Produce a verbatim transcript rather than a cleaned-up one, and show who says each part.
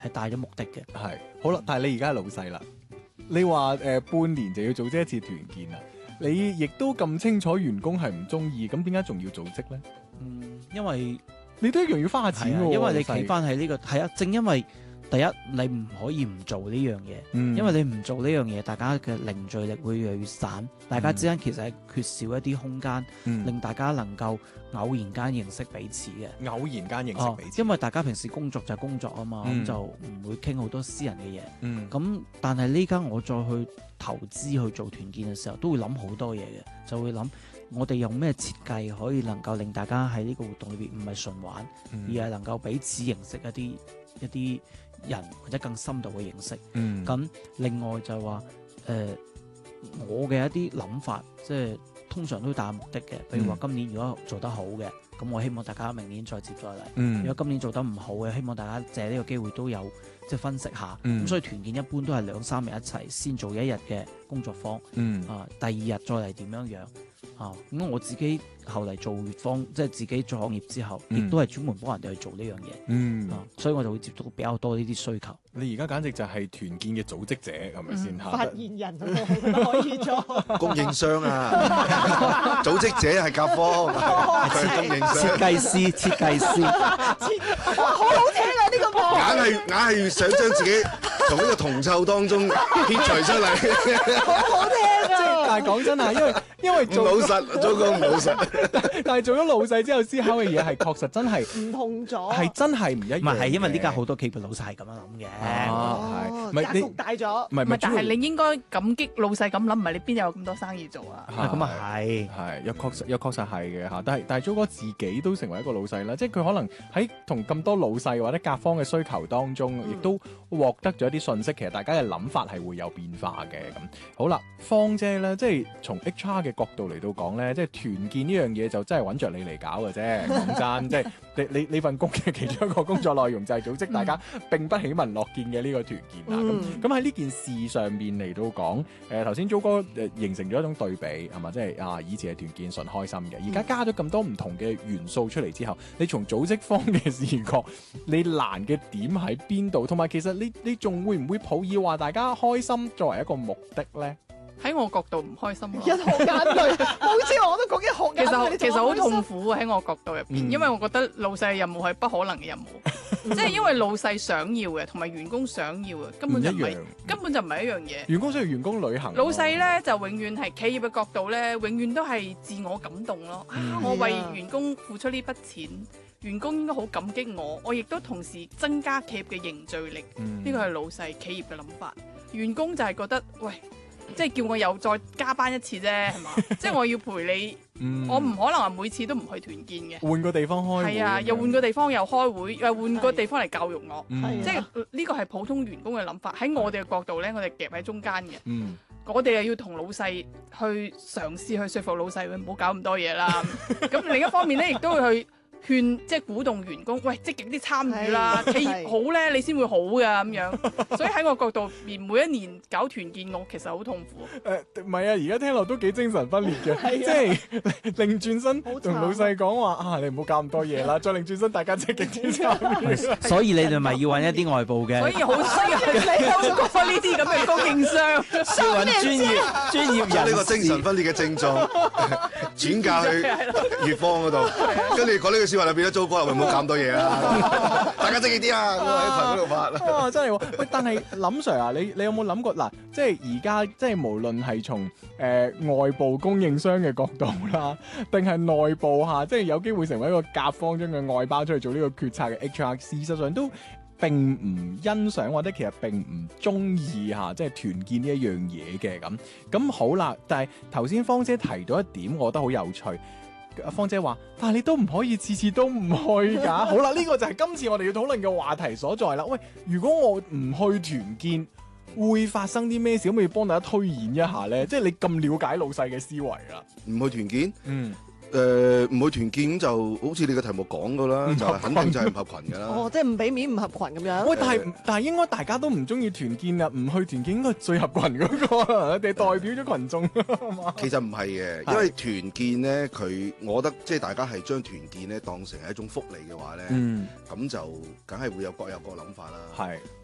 Speaker 1: 係帶咗目的嘅。
Speaker 2: 係好啦，但係你而家係老細啦，你話誒、呃、半年就要組織一次團建啊，你亦都咁清楚員工係唔中意，咁點解仲要組織咧？
Speaker 1: 嗯，因為
Speaker 2: 你都一樣要花下錢喎、
Speaker 1: 係啊，因為你
Speaker 2: 老細
Speaker 1: 企翻喺呢個係啊，正因為第一你唔可以唔做呢樣嘢，
Speaker 2: 嗯
Speaker 1: 因為你唔做呢樣嘢，大家嘅凝聚力會越嚟越散，大家之間其實係缺少一啲空間，
Speaker 2: 嗯
Speaker 1: 令大家能夠偶然間認識彼此嘅。
Speaker 2: 偶然間認識彼此，
Speaker 1: 因為大家平時工作就係工作啊嘛，咁、
Speaker 2: 嗯
Speaker 1: 就唔會傾好多私人嘅嘢。
Speaker 2: 嗯
Speaker 1: 咁但係呢家我再去投資去做團建嘅時候，都會諗好多嘢嘅，就會諗我哋用咩設計可以能夠令大家喺呢個活動裏邊唔係純玩，
Speaker 2: 嗯
Speaker 1: 而係能夠彼此認識一啲一啲人或者更深度嘅認識。
Speaker 2: 嗯
Speaker 1: 咁、另外就係話誒，我嘅一啲諗法，即係通常都會帶有目的嘅。譬如話今年如果做得好嘅，咁我希望大家明年再接再厲。
Speaker 2: 嗯
Speaker 1: 如果今年做得唔好嘅，希望大家借呢個機會都有即係分析下。咁、
Speaker 2: 嗯
Speaker 1: 所以團建一般都係兩三日一齊，先做一日嘅工作坊，
Speaker 2: 嗯
Speaker 1: 啊，第二日再嚟點樣樣啊。咁我自己後嚟做乙方，即係自己創業之後，亦、
Speaker 2: 嗯
Speaker 1: 都係專門幫人哋去做呢樣嘢。
Speaker 2: 嗯
Speaker 1: 啊，所以我就會接觸到比較多呢啲需求。
Speaker 2: 你而家簡直就係團建嘅組織者，係咪先嚇？
Speaker 3: 發言人我覺得可以做。
Speaker 4: 供應商啊，組織者係甲方，佢係供應
Speaker 1: 設
Speaker 4: 商，
Speaker 1: 計師，設計師，
Speaker 3: 哇，好好聽啊！呢、個幕
Speaker 4: 硬係硬係想將自己從呢個銅臭當中撇除出嚟，
Speaker 3: 好好聽啊！
Speaker 2: 但係講真啊，因為因為
Speaker 4: 唔
Speaker 2: 做
Speaker 4: 老實，祖公唔老實。
Speaker 2: 但係做咗老細之後思考嘅嘢係確實真係
Speaker 3: 唔同咗，
Speaker 2: 係真係唔一樣嘅。
Speaker 1: 唔係係因為呢家好多企業老細係咁樣諗嘅。
Speaker 2: 啊係
Speaker 3: 哦，
Speaker 2: 唔係你
Speaker 3: 格局大咗。
Speaker 2: 唔係
Speaker 5: 唔係，但係
Speaker 2: 主要
Speaker 5: 你應該感激老細咁諗，唔係你邊有咁多生意做啊？
Speaker 1: 啊咁啊係。
Speaker 2: 係，又確實又確實係嘅嚇，但係但係 Jo 哥自己都成為一個老細啦，即係佢可能喺同咁多老細或者甲方嘅需求當中，亦、都獲得咗一啲信息，其實大家嘅諗法係會有變化嘅咁。好啦，芳姐咧，即係從 H R 嘅角度嚟到講咧，即係團建呢樣嘢就真係揾着你嚟搞嘅啫。講真，即係你你你份工嘅其中一個工作內容就係組織大家並不喜聞樂見嘅呢個團建啦。咁咁喺呢件事上面嚟到講，誒頭先 Jo 哥誒形成咗一種對比係嘛，即係啊以前係團建純開心嘅，而家加咗咁多唔同嘅元素出嚟之後，你從組織方嘅視角，你難嘅點喺邊度？同埋其實你你仲會唔會抱以話大家開心作為一個目的咧？
Speaker 5: 喺我角度唔開心咯。
Speaker 3: 一學眼淚，每次我都講一學
Speaker 5: 其
Speaker 3: 眼淚，
Speaker 5: 實其實好痛
Speaker 3: 苦。
Speaker 5: 苦啊喺我角度入邊，
Speaker 2: 嗯
Speaker 5: 因為我覺得老細嘅任務係不可能嘅任務，即係因為老細想要嘅同埋員工想要嘅根本就唔係
Speaker 2: 唔一樣
Speaker 5: 根本就唔係一樣嘢。
Speaker 2: 員工需要員工旅行，
Speaker 5: 老細咧就永遠係企業嘅角度咧，永遠都係自我感動咯。
Speaker 2: 嗯
Speaker 5: 啊，我為員工付出呢筆錢，員工應該好感激我，我亦都同時增加企業嘅凝聚力。
Speaker 2: 嗯
Speaker 5: 呢個係老細企業嘅諗法，員工就係覺得喂。即係叫我又再加班一次啫，係嘛？即係我要陪你，
Speaker 2: 嗯
Speaker 5: 我唔可能話每次都唔去團建嘅。
Speaker 2: 換個地方開會
Speaker 5: 係啊，
Speaker 2: 咁樣
Speaker 5: 又換個地方又開會，又換個地方嚟教育我。
Speaker 2: 嗯
Speaker 3: 係
Speaker 5: 即係呢個係普通員工嘅諗法。喺我哋嘅角度咧，我哋夾喺中間嘅，
Speaker 2: 嗯
Speaker 5: 我哋又要同老細去嘗試去說服老細，喂唔好搞咁多嘢啦。咁另一方面咧，亦都會去勸，即係鼓動員工，喂積極啲參與啦，
Speaker 3: 係
Speaker 5: 企業好咧，你先會好㗎咁樣。所以喺我角度，連每一年搞團建，我其實好痛苦。
Speaker 2: 誒唔係啊，而家聽落都幾精神分裂嘅，
Speaker 3: 係啊
Speaker 2: 即係擰轉身
Speaker 3: 好慘
Speaker 2: 同老細講話啊，你唔好搞咁多嘢啦，再擰轉身大家積極啲參與。
Speaker 1: 所以你哋咪要揾一啲外部嘅，
Speaker 5: 所以好需要你好過呢啲咁嘅供應商。
Speaker 1: 要揾專業專業人
Speaker 4: 將呢個精神
Speaker 1: 士。
Speaker 4: 分裂嘅症狀轉嫁去乙方嗰度，跟住講呢句説話就變咗糟糕啦，喂唔好搞咁多嘢啦，大家積極啲啊！咁喺群嗰度發。
Speaker 2: 哇！真係喎，喂！但係林 Sir 啊，你你有冇諗過嗱？即係而家即係無論係從誒、呃、外部供應商嘅角度啦，定係內部嚇，即係有機會成為一個甲方將佢外包出去做呢個決策嘅 H R，事實上都並唔欣賞或者其實並唔中意嚇，即係團建呢一樣嘢嘅咁。咁好啦，但係頭先芳姐提到一點，我覺得好有趣。阿芳姐話：但係你都唔可以次次都唔去㗎。好啦，呢個就係今次我哋要討論嘅話題所在啦。喂，如果我唔去團建，會發生啲咩事？可唔可以幫大家推演一下咧？即係你咁了解老細嘅思維啦。
Speaker 4: 唔去團建，
Speaker 2: 嗯，
Speaker 4: 誒唔去團建咁就好似你嘅題目講噶啦，就係肯定就係唔合群㗎啦。
Speaker 3: 哦，即係唔俾面唔合群咁樣。
Speaker 2: 喂，但係但係應該大家都唔中意團建啊，唔去團建應該係最合群嗰個啊，你哋代表咗群眾啊嘛。
Speaker 4: 其實唔係嘅，因為團建咧，佢我覺得即係大家係將團建咧當成係一種福利嘅話咧，
Speaker 2: 嗯，
Speaker 4: 咁就梗係會有各有各諗法啦。
Speaker 2: 係。